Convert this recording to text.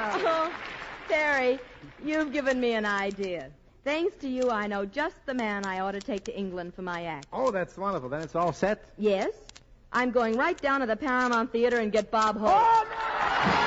Oh, Terry, you've given me an idea. Thanks to you, I know just the man I ought to take to England for my act. Oh, that's wonderful. Then it's all set? Yes. I'm going right down to the Paramount Theater and get Bob Hope. Oh,